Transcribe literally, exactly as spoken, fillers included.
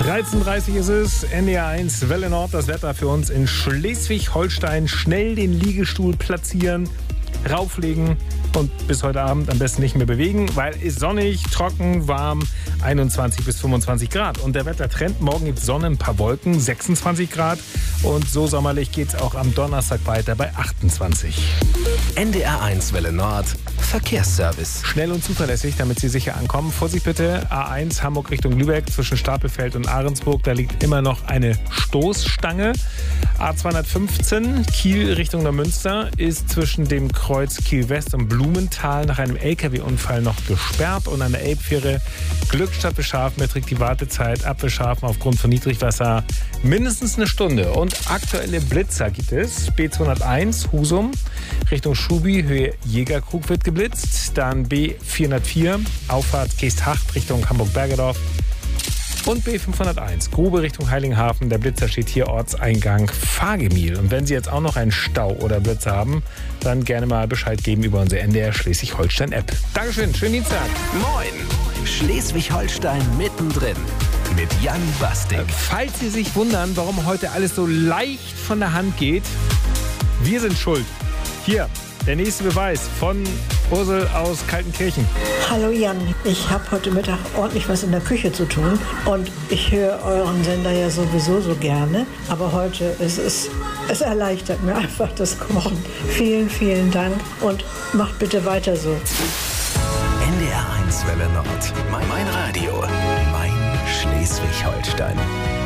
dreizehn Uhr dreißig ist es, N D R eins, Welle Nord, das Wetter für uns in Schleswig-Holstein. Schnell den Liegestuhl platzieren, rauflegen und bis heute Abend am besten nicht mehr bewegen, weil es sonnig, trocken, warm, einundzwanzig bis fünfundzwanzig Grad. Und der Wettertrend, morgen gibt es Sonne, ein paar Wolken, sechsundzwanzig Grad. Und so sommerlich geht es auch am Donnerstag weiter bei achtundzwanzig. N D R eins Welle Nord, Verkehrsservice. Schnell und zuverlässig, damit Sie sicher ankommen. Vorsicht bitte, A eins Hamburg Richtung Lübeck zwischen Stapelfeld und Ahrensburg. Da liegt immer noch eine Stoßstange. A zweihundertfünfzehn Kiel Richtung Neumünster ist zwischen dem Kreuz Kiel West und Blumenthal nach einem L K W-Unfall noch gesperrt. Und an der Elbfähre Glückstadt Bescharfen beträgt die Wartezeit ab Bescharfen aufgrund von Niedrigwasser mindestens eine Stunde. Und aktuelle Blitzer gibt es. B zweihunderteins Husum Richtung Schubi, Höhe Jägerkrug wird geblitzt. Dann B vierhundertvier Auffahrt Geesthacht Richtung Hamburg-Bergedorf. Und B fünfhunderteins Grube Richtung Heiligenhafen. Der Blitzer steht hier Ortseingang Fagemil. Und wenn Sie jetzt auch noch einen Stau oder Blitzer haben, dann gerne mal Bescheid geben über unsere N D R Schleswig-Holstein-App. Dankeschön, schönen Dienstag. Moin, Schleswig-Holstein mittendrin mit Jan Bastik. Falls Sie sich wundern, warum heute alles so leicht von der Hand geht, wir sind schuld. Hier, der nächste Beweis von Ursel aus Kaltenkirchen. Hallo Jan, ich habe heute Mittag ordentlich was in der Küche zu tun und ich höre euren Sender ja sowieso so gerne, aber heute ist es, es erleichtert mir einfach das Kochen. Vielen, vielen Dank und macht bitte weiter so. N D R eins Welle Nord, mein, mein Radio, mein Schleswig-Holstein.